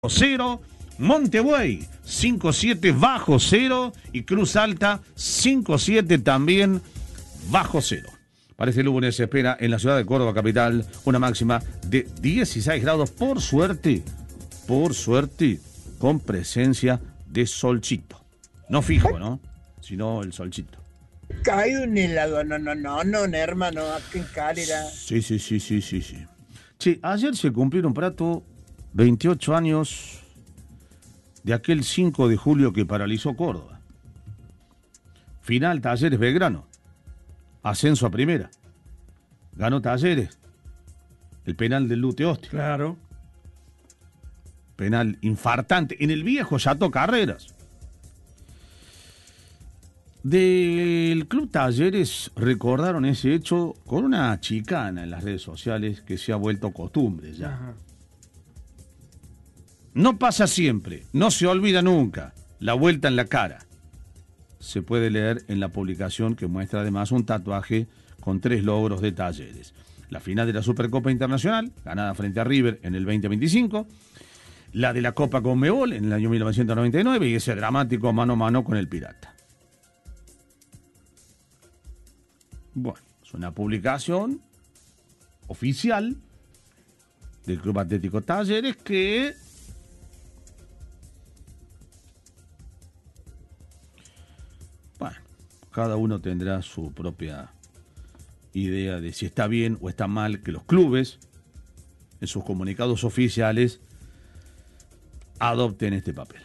0, Montebuey 5-7 bajo 0 y Cruz Alta 5-7 también bajo 0. Para este lunes se espera en la ciudad de Córdoba capital una máxima de 16 grados, por suerte, con presencia de solcito. No fijo, ¿no? Sino el solcito. Caído un helado, no, hermano, aquí en Cálera. Sí. Che, ayer se cumplieron, Prato, 28 años de aquel 5 de julio que paralizó Córdoba. Final Talleres Belgrano. Ascenso a primera. Ganó Talleres. El penal del Lute Ostia. Claro. Penal infartante. En el viejo Chateau Carreras. Del Club Talleres recordaron ese hecho con una chicana en las redes sociales que se ha vuelto costumbre ya. Ajá. No pasa siempre, no se olvida nunca, la vuelta en la cara. Se puede leer en la publicación que muestra además un tatuaje con 3 logros de Talleres. La final de la Supercopa Internacional, ganada frente a River en el 2025, la de la Copa Conmebol en el año 1999 y ese dramático mano a mano con el Pirata. Bueno, es una publicación oficial del Club Atlético Talleres que... Bueno, cada uno tendrá su propia idea de si está bien o está mal que los clubes, en sus comunicados oficiales, adopten este papel.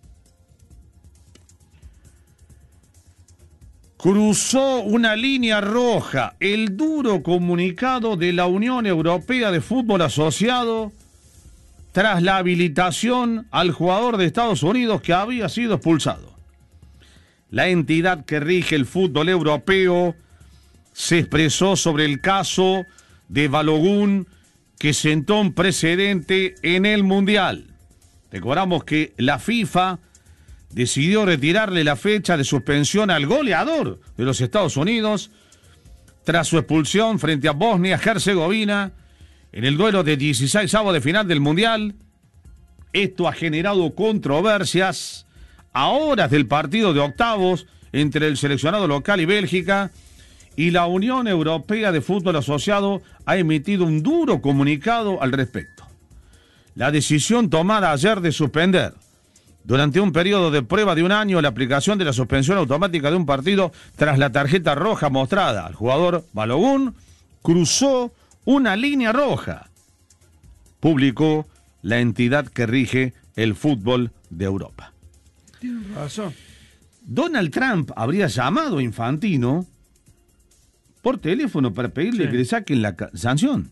Cruzó una línea roja el duro comunicado de la Unión Europea de Fútbol Asociado tras la habilitación al jugador de Estados Unidos que había sido expulsado. La entidad que rige el fútbol europeo se expresó sobre el caso de Balogun, que sentó un precedente en el Mundial. Recordamos que la FIFA decidió retirarle la fecha de suspensión al goleador de los Estados Unidos tras su expulsión frente a Bosnia-Herzegovina en el duelo de 16avos de final del Mundial. Esto ha generado controversias a horas del partido de octavos entre el seleccionado local y Bélgica, y la Unión Europea de Fútbol Asociado ha emitido un duro comunicado al respecto. La decisión tomada ayer de suspender durante un periodo de prueba de un año la aplicación de la suspensión automática de un partido tras la tarjeta roja mostrada al jugador Balogun cruzó una línea roja, publicó la entidad que rige el fútbol de Europa. Tienes razón. Donald Trump habría llamado a Infantino por teléfono para pedirle que le saquen la sanción.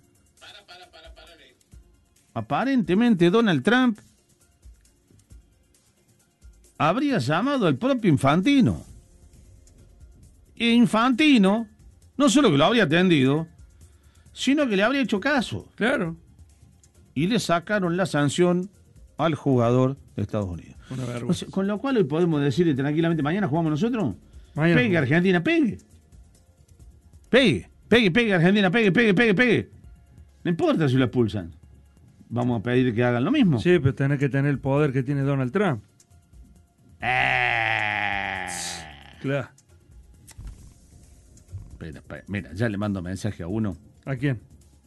Aparentemente Donald Trump habría llamado al propio Infantino. E Infantino no solo que lo habría atendido, sino que le habría hecho caso. Claro. Y le sacaron la sanción al jugador de Estados Unidos. Una vergüenza. O sea, con lo cual hoy podemos decirle tranquilamente, mañana jugamos nosotros. Mañana Pegue jugamos. Argentina, pegue. Pegue Argentina, pegue. No importa si lo expulsan. Vamos a pedir que hagan lo mismo. Sí, pero tenés que tener el poder que tiene Donald Trump. Claro. Espera, mira, ya le mando mensaje a uno. ¿A quién?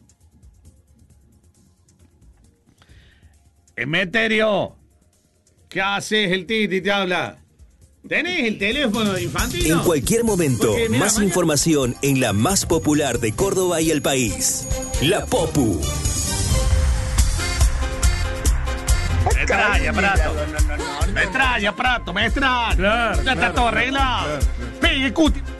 Emeterio, ¿qué haces? El Titi te habla. ¿Tenés el teléfono de Infantino? En cualquier momento, Porque, mira, más información en la más popular de Córdoba y el país. La Popu. Metralla, Prato. No. Metralla, Prato, metralla. Claro, Ya está claro, todo arreglado. claro. Pegue, Cuti.